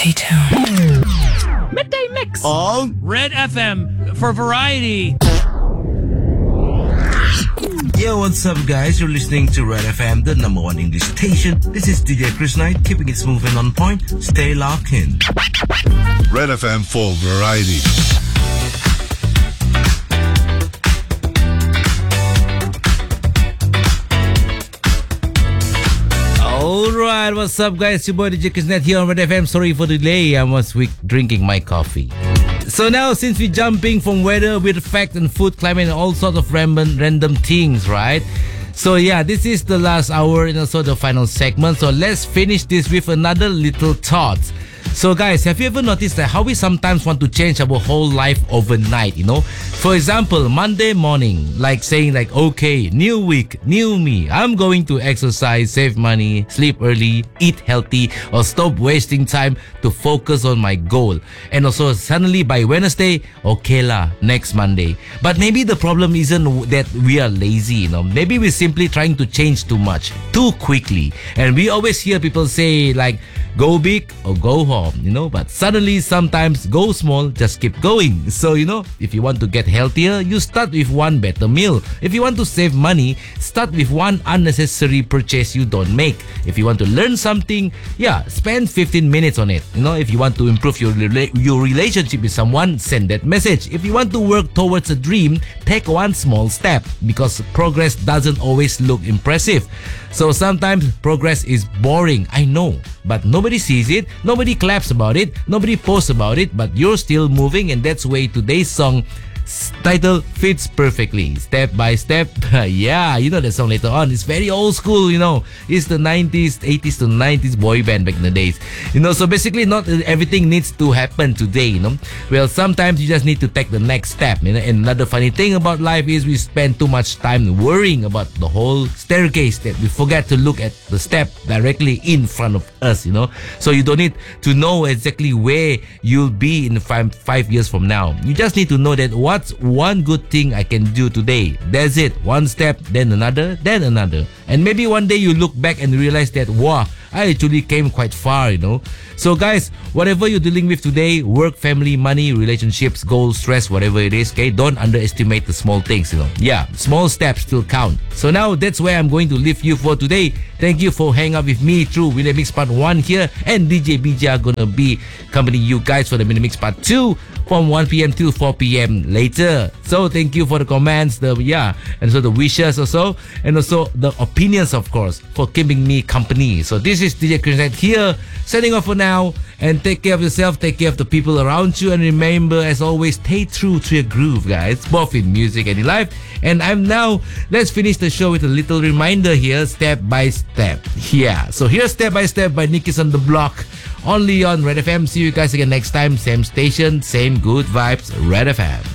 Stay tuned. Midday Mix on Red FM for variety. Yo, what's up, guys? You're listening to Red FM, the number one English station. This is DJ Chris Knight, keeping it smooth and on point. Stay locked in. Red FM for variety. Alright, what's up, guys? Your boy DJ Chris Knight here on Red FM. Sorry for the delay, I was drinking my coffee. So now, since we're jumping from weather, with fact and food, climate, and all sorts of random things, right? So yeah, this is the last hour and also the final segment. So let's finish this with another little thought. So guys, have you ever noticed that how we sometimes want to change our whole life overnight, you know? For example, Monday morning, like saying like, okay, new week, new me. I'm going to exercise, save money, sleep early, eat healthy, or stop wasting time to focus on my goal. And also suddenly by Wednesday, okay lah, next Monday. But maybe the problem isn't that we are lazy, you know? Maybe we're simply trying to change too much, too quickly. And we always hear people say like, go big or go home, you know, but suddenly sometimes go small, just keep going. So, you know, if you want to get healthier, you start with one better meal. If you want to save money, start with one unnecessary purchase you don't make. If you want to learn something, yeah, spend 15 minutes on it. You know, if you want to improve your relationship with someone, send that message. If you want to work towards a dream, take one small step, because progress doesn't always look impressive. So sometimes progress is boring, I know, but nobody sees it, nobody claps about it, nobody posts about it, but you're still moving, and that's why today's song title fits perfectly. Step by step. Yeah, you know that song later on. It's very old school, you know. It's the 90s, 80s to 90s boy band back in the days. You know, so basically not everything needs to happen today, you know. Well, sometimes you just need to take the next step, you know. And another funny thing about life is we spend too much time worrying about the whole staircase that we forget to look at the step directly in front of us, you know. So you don't need to know exactly where you'll be in 5 years from now. You just need to know that what's one good thing I can do today. That's it. One step, then another, then another. And maybe one day you look back and realize that, wow, I actually came quite far, you know. So guys, whatever you're dealing with today, work, family, money, relationships, goals, stress, whatever it is, okay, don't underestimate the small things, you know. Yeah, small steps still count. So now that's where I'm going to leave you for today. Thank you for hanging out with me through Minute Mix Part 1 here, and DJ BJ are gonna be accompanying you guys for the Minute Mix Part 2 from 1 p.m. till 4 p.m. later. So thank you for the comments, and so the wishes also, and also the opinions, of course, for keeping me company. So this is DJ Chris Knight here, signing off for now, and take care of yourself, take care of the people around you, and remember, as always, stay true to your groove, guys, both in music and in life. And let's finish the show with a little reminder here, step by step. Yeah, so here's Step by Step by Nicky's on the Block, only on Red FM. See you guys again next time, same station, same good vibes, Red FM.